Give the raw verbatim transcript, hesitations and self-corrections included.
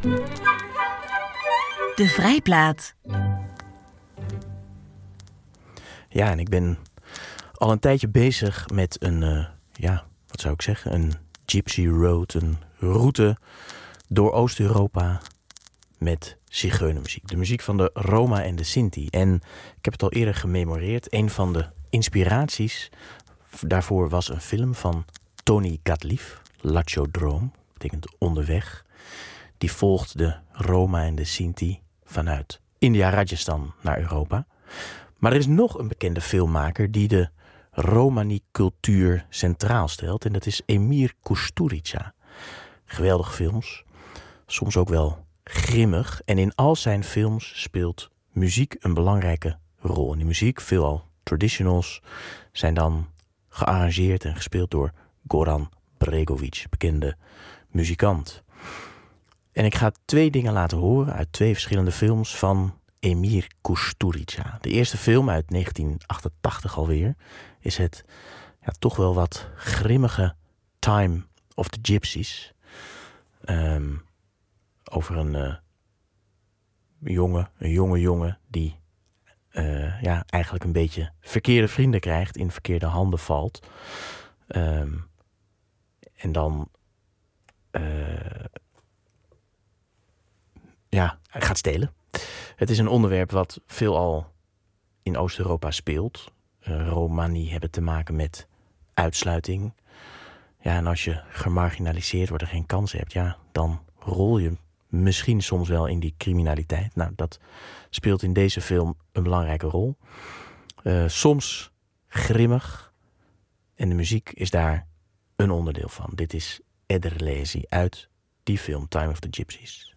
De Vrijplaat. Ja, en ik ben al een tijdje bezig met een, uh, ja, wat zou ik zeggen, een gypsy road, een route door Oost-Europa met zigeunermuziek. De muziek van de Roma en de Sinti. En ik heb het al eerder gememoreerd. Een van de inspiraties daarvoor was een film van Tony Gottlieb, Lachodrome, betekent onderweg. Die volgt de Roma en de Sinti vanuit India, Rajasthan naar Europa. Maar er is nog een bekende filmmaker die de Romani-cultuur centraal stelt. En dat is Emir Kusturica. Geweldige films. Soms ook wel grimmig. En in al zijn films speelt muziek een belangrijke rol. En die muziek, veelal traditionals, zijn dan gearrangeerd en gespeeld door Goran Bregović, bekende muzikant. En ik ga twee dingen laten horen uit twee verschillende films van Emir Kusturica. De eerste film uit negentien achtentachtig alweer is het ja, toch wel wat grimmige Time of the Gypsies. Um, over een uh, jongen, een jonge jongen die uh, ja, eigenlijk een beetje verkeerde vrienden krijgt, in verkeerde handen valt. Um, en dan uh, ja, gaat stelen. Het is een onderwerp wat veelal in Oost-Europa speelt. Uh, Romani hebben te maken met uitsluiting. Ja, en als je gemarginaliseerd wordt en geen kansen hebt, ja, dan rol je misschien soms wel in die criminaliteit. Nou, dat speelt in deze film een belangrijke rol. Uh, soms grimmig. En de muziek is daar een onderdeel van. Dit is Ederlezi uit die film Time of the Gypsies.